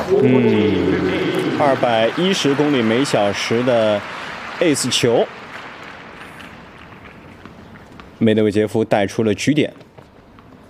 210公里每小时的 Ace 球，梅德韦杰夫带出了局点。